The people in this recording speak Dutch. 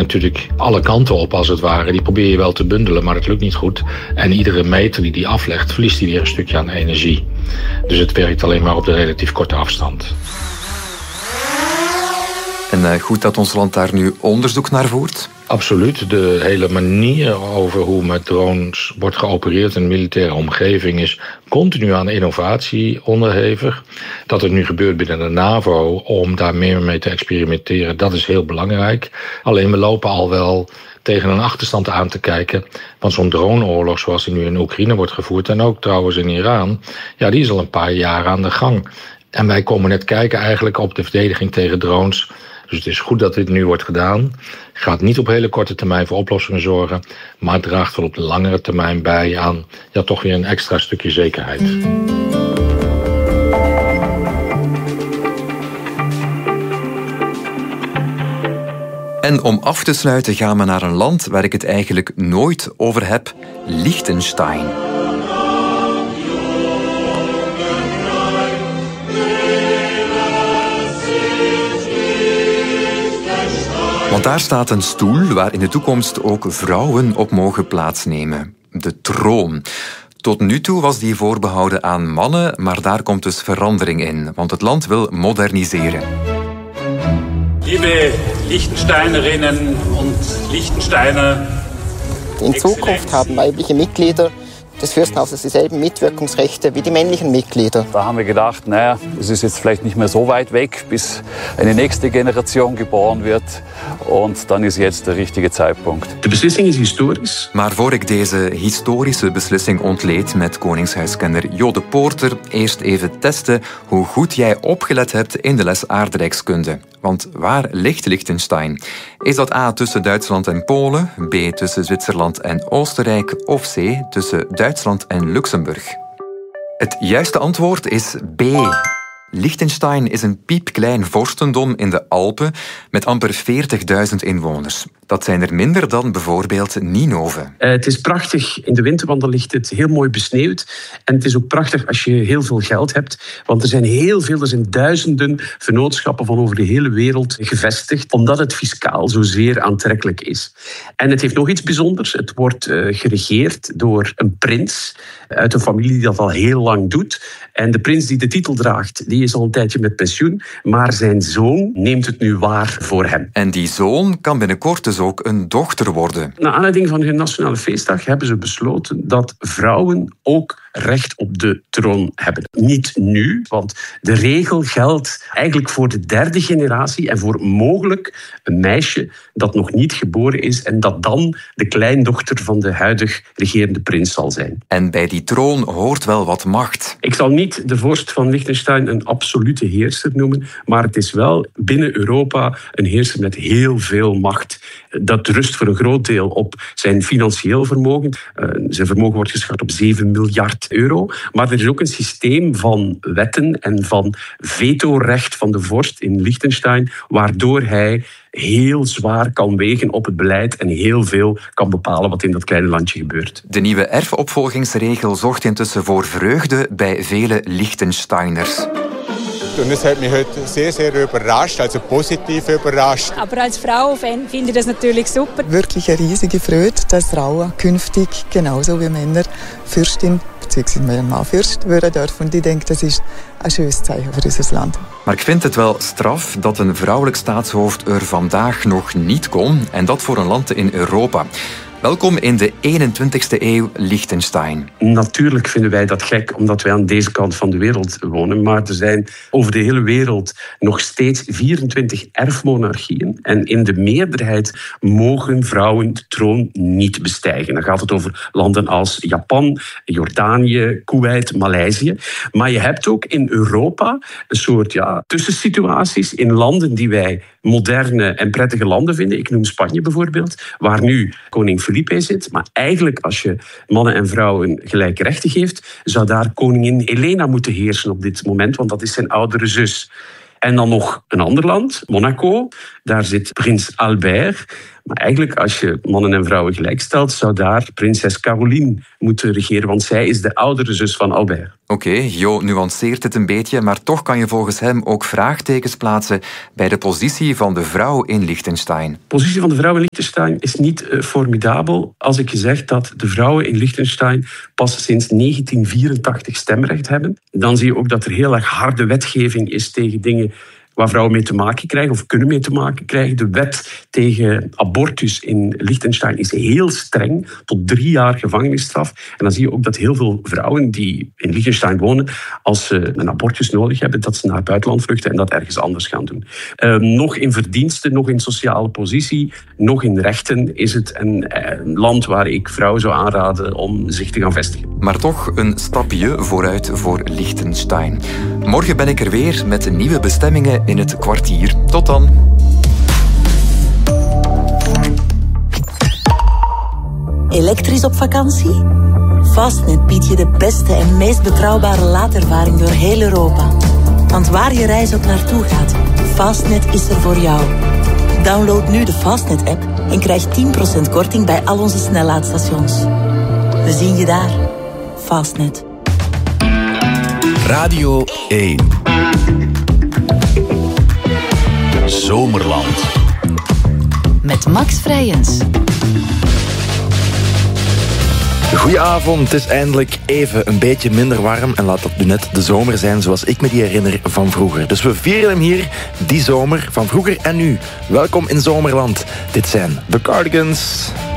natuurlijk alle kanten op als het ware. Die probeer je wel te bundelen, maar het lukt niet goed. En iedere meter die aflegt, verliest hij weer een stukje aan energie. Dus het werkt alleen maar op de relatief korte afstand. En goed dat ons land daar nu onderzoek naar voert? Absoluut. De hele manier over hoe met drones wordt geopereerd in een militaire omgeving is continu aan innovatie onderhevig. Dat het nu gebeurt binnen de NAVO om daar meer mee te experimenteren, dat is heel belangrijk. Alleen we lopen al wel tegen een achterstand aan te kijken. Want zo'n droneoorlog zoals die nu in Oekraïne wordt gevoerd en ook trouwens in Iran, ja, die is al een paar jaar aan de gang. En wij komen net kijken eigenlijk op de verdediging tegen drones. Dus het is goed dat dit nu wordt gedaan. Gaat niet op hele korte termijn voor oplossingen zorgen, maar het draagt wel op de langere termijn bij aan toch weer een extra stukje zekerheid. En om af te sluiten gaan we naar een land waar ik het eigenlijk nooit over heb, Liechtenstein. Want daar staat een stoel waar in de toekomst ook vrouwen op mogen plaatsnemen. De troon. Tot nu toe was die voorbehouden aan mannen, maar daar komt dus verandering in, want het land wil moderniseren. Liebe Liechtensteinerinnen und Liechtensteiner. In Zukunft haben weibliche Mitglieder des Fürstenhauses dieselben Mitwirkungsrechte wie die männlichen Mitglieder. Da haben wir gedacht, naja, es ist jetzt vielleicht nicht mehr so weit weg, bis eine nächste Generation geboren wird. Und dann is jetzt de richtige Zeitpunkt. De beslissing is historisch. Maar voor ik deze historische beslissing ontleed met koningshuiskenner Jo de Poorter, eerst even testen hoe goed jij opgelet hebt in de les aardrijkskunde. Want waar ligt Liechtenstein? Is dat A tussen Duitsland en Polen, B tussen Zwitserland en Oostenrijk of C tussen Duitsland en Luxemburg? Het juiste antwoord is B. Liechtenstein is een piepklein vorstendom in de Alpen met amper 40.000 inwoners. Dat zijn er minder dan bijvoorbeeld Ninove. Het is prachtig. In de winterwandel ligt het heel mooi besneeuwd. En het is ook prachtig als je heel veel geld hebt. Want er zijn duizenden vennootschappen van over de hele wereld gevestigd, omdat het fiscaal zo zeer aantrekkelijk is. En het heeft nog iets bijzonders. Het wordt geregeerd door een prins uit een familie die dat al heel lang doet. En de prins die de titel draagt, die is al een tijdje met pensioen. Maar zijn zoon neemt het nu waar voor hem. En die zoon kan binnenkort dus ook een dochter worden. Naar aanleiding van hun nationale feestdag hebben ze besloten dat vrouwen ook recht op de troon hebben. Niet nu, want de regel geldt eigenlijk voor de derde generatie en voor mogelijk een meisje dat nog niet geboren is en dat dan de kleindochter van de huidig regerende prins zal zijn. En bij die troon hoort wel wat macht. Ik zal niet de vorst van Liechtenstein een absolute heerser noemen, maar het is wel binnen Europa een heerser met heel veel macht. Dat rust voor een groot deel op zijn financieel vermogen. Zijn vermogen wordt geschat op 7 miljard euro. Maar er is ook een systeem van wetten en van vetorecht van de vorst in Liechtenstein, waardoor hij heel zwaar kan wegen op het beleid en heel veel kan bepalen wat in dat kleine landje gebeurt. De nieuwe erfopvolgingsregel zorgt intussen voor vreugde bij vele Liechtensteiners. Und es hat mich heute sehr, sehr überrascht, also positiv überrascht. Aber als Frau finde ich das natürlich super. Wirklich eine riesige Freude, dass Frauen künftig genauso wie Männer Fürstin bzw. Mann Fürst worden dürfen. Und ich denke, das ist een schönes Zeichen voor ons land. Maar ik vind het wel straf dat een vrouwelijk staatshoofd er vandaag nog niet kon. En dat voor een land in Europa. Welkom in de 21ste eeuw, Liechtenstein. Natuurlijk vinden wij dat gek, omdat wij aan deze kant van de wereld wonen. Maar er zijn over de hele wereld nog steeds 24 erfmonarchieën. En in de meerderheid mogen vrouwen de troon niet bestijgen. Dan gaat het over landen als Japan, Jordanië, Kuwait, Maleisië. Maar je hebt ook in Europa een soort tussensituaties in landen die wij moderne en prettige landen vinden. Ik noem Spanje bijvoorbeeld, waar nu koning Felipe zit. Maar eigenlijk, als je mannen en vrouwen gelijke rechten geeft, zou daar koningin Elena moeten heersen op dit moment, want dat is zijn oudere zus. En dan nog een ander land, Monaco, Daar zit prins Albert. Maar eigenlijk, als je mannen en vrouwen gelijkstelt, zou daar prinses Caroline moeten regeren, want zij is de oudere zus van Albert. Oké, Jo nuanceert het een beetje, maar toch kan je volgens hem ook vraagtekens plaatsen bij de positie van de vrouw in Liechtenstein. De positie van de vrouw in Liechtenstein is niet formidabel als ik je zeg dat de vrouwen in Liechtenstein pas sinds 1984 stemrecht hebben. Dan zie je ook dat er heel erg harde wetgeving is tegen dingen waar vrouwen mee te maken krijgen of kunnen mee te maken krijgen. De wet tegen abortus in Liechtenstein is heel streng, tot 3 jaar gevangenisstraf. En dan zie je ook dat heel veel vrouwen die in Liechtenstein wonen, als ze een abortus nodig hebben, dat ze naar het buitenland vluchten en dat ergens anders gaan doen. Nog in verdiensten, nog in sociale positie, nog in rechten is het een land waar ik vrouwen zou aanraden om zich te gaan vestigen. Maar toch een stapje vooruit voor Liechtenstein. Morgen ben ik er weer met nieuwe bestemmingen in het kwartier. Tot dan. Elektrisch op vakantie? Fastnet biedt je de beste en meest betrouwbare laadervaring door heel Europa. Want waar je reis ook naartoe gaat, Fastnet is er voor jou. Download nu de Fastnet-app en krijg 10% korting bij al onze snellaadstations. We zien je daar. Fastnet. Radio 1. Zomerland. Met Max Vrijens. Goedenavond, het is eindelijk even een beetje minder warm en laat dat nu net de zomer zijn zoals ik me die herinner van vroeger. Dus we vieren hem hier, die zomer van vroeger en nu. Welkom in Zomerland. Dit zijn The Cardigans.